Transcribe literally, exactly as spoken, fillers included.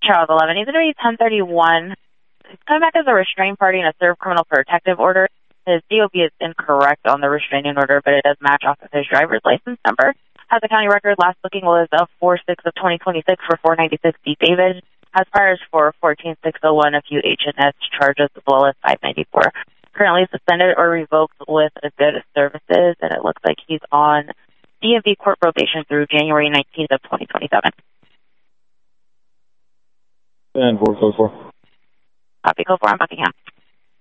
Charles eleven. He's going to be ten thirty-one. He's coming back as a restrained party and a served criminal protective order. His D O B is incorrect on the restraining order, but it does match off of his driver's license number. Has a county record. Last booking was of four six of twenty twenty-six for four ninety-six D David. Has priors for fourteen six oh one, a few H and S charges, as well as five ninety-four. Currently suspended or revoked with a good services, and it looks like he's on D M V court probation through January nineteenth of twenty twenty-seven. And four code four. Copy, code four on Buckingham.